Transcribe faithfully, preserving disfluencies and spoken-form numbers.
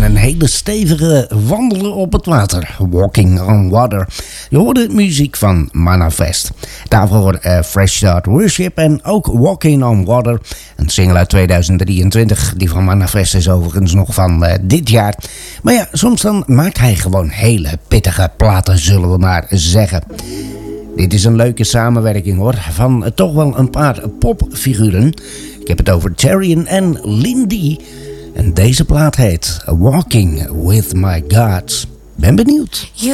en een hele stevige wandelen op het water. Walking on Water. Je hoorde muziek van Manifest. Daarvoor uh, Fresh Start Worship en ook Walking on Water. Een single uit tweeduizend drieëntwintig. Die van Manifest is overigens nog van uh, dit jaar. Maar ja, soms dan maakt hij gewoon hele pittige platen, zullen we maar zeggen. Dit is een leuke samenwerking hoor, van uh, toch wel een paar popfiguren. Ik heb het over Terrian en Lindy. En deze plaat heet Walking with My God. Ben benieuwd.